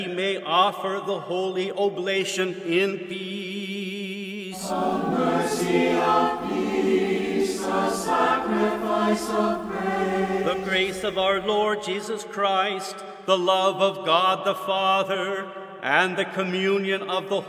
we may offer the holy oblation in peace. The mercy of peace, the sacrifice of praise. The grace of our Lord Jesus Christ, the love of God the Father, and the communion of the